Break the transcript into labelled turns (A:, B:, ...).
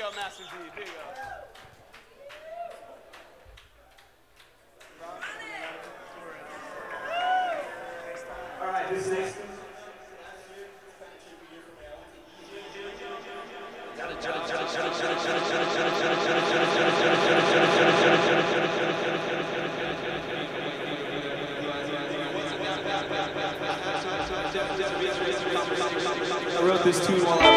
A: go, Master D. Big up.
B: All right, this next. I wrote this tune while I